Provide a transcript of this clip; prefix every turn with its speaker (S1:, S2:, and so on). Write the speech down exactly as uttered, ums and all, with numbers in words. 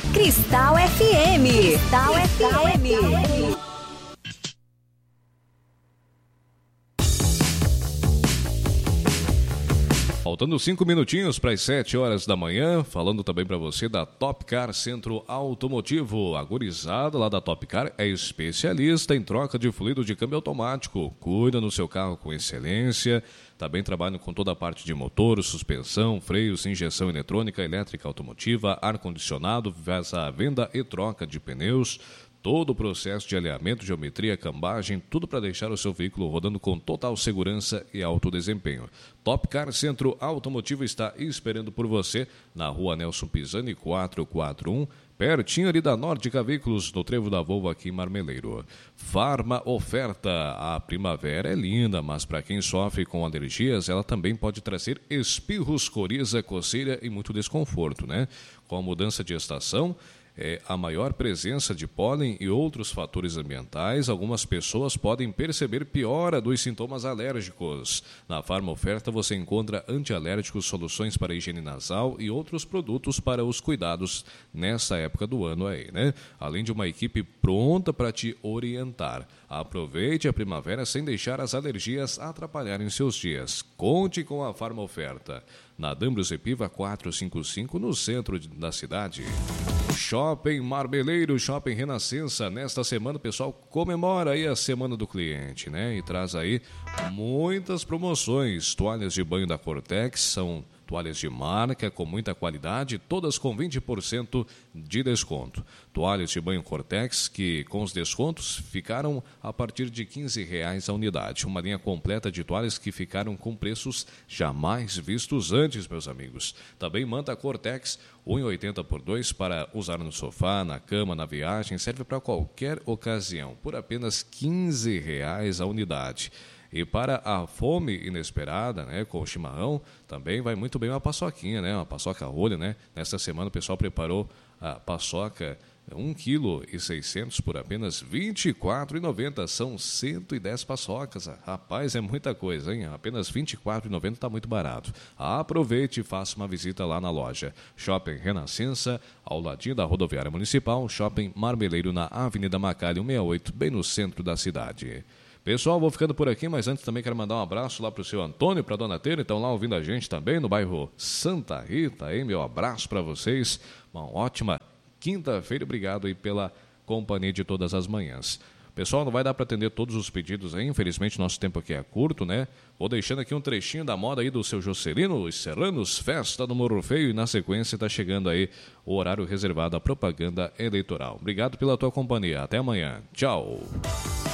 S1: Cristal F M. Cristal F M.
S2: Faltando cinco minutinhos para as sete horas da manhã, falando também para você da Top Car Centro Automotivo. A gurizada lá da Top Car é especialista em troca de fluido de câmbio automático. Cuida no seu carro com excelência. Também trabalham com toda a parte de motor, suspensão, freios, injeção eletrônica, elétrica automotiva, ar-condicionado, a venda e troca de pneus. Todo o processo de alinhamento, geometria, cambagem, tudo para deixar o seu veículo rodando com total segurança e alto desempenho. Top Car Centro Automotivo está esperando por você na rua Nelson Pisani, quatrocentos e quarenta e um, pertinho ali da Nórdica Veículos, no Trevo da Volvo aqui em Marmeleiro. Farma Oferta. A primavera é linda, mas para quem sofre com alergias, ela também pode trazer espirros, coriza, coceira e muito desconforto, né? Com a mudança de estação, É, a maior presença de pólen e outros fatores ambientais, algumas pessoas podem perceber piora dos sintomas alérgicos. Na Farma Oferta você encontra antialérgicos, soluções para higiene nasal e outros produtos para os cuidados nessa época do ano aí, né? Além de uma equipe pronta para te orientar. Aproveite a primavera sem deixar as alergias atrapalharem seus dias. Conte com a Farma Oferta. Na Dambros Epiva quatrocentos e cinquenta e cinco, no centro da cidade. Shopping Marmeleiro, Shopping Renascença. Nesta semana o pessoal comemora aí a Semana do Cliente, né? E traz aí muitas promoções. Toalhas de banho da Cortex são toalhas de marca com muita qualidade, todas com vinte por cento de desconto. Toalhas de banho Cortex que com os descontos ficaram a partir de quinze reais a unidade. Uma linha completa de toalhas que ficaram com preços jamais vistos antes, meus amigos. Também manta Cortex um real e oitenta por dois para usar no sofá, na cama, na viagem, serve para qualquer ocasião, por apenas quinze reais a unidade. E para a fome inesperada, né, com o chimarrão, também vai muito bem uma paçoquinha, né, uma paçoca rolha, né? Nesta semana o pessoal preparou a paçoca um vírgula seiscentos quilos por apenas vinte e quatro reais e noventa centavos. São cento e dez paçocas. Rapaz, é muita coisa, hein? Apenas vinte e quatro reais e noventa centavos está muito barato. Aproveite e faça uma visita lá na loja. Shopping Renascença, ao ladinho da rodoviária municipal. Shopping Marmeleiro, na Avenida Macalli cento e sessenta e oito, bem no centro da cidade. Pessoal, vou ficando por aqui, mas antes também quero mandar um abraço lá para o seu Antônio e para a dona Teira, estão lá ouvindo a gente também no bairro Santa Rita, hein? Meu abraço para vocês, uma ótima quinta-feira, obrigado aí pela companhia de todas as manhãs. Pessoal, não vai dar para atender todos os pedidos aí, infelizmente nosso tempo aqui é curto, né? Vou deixando aqui um trechinho da moda aí do seu Jocelino, os Serranos, Festa do Morro Feio, e na sequência está chegando aí o horário reservado à propaganda eleitoral. Obrigado pela tua companhia, até amanhã, tchau!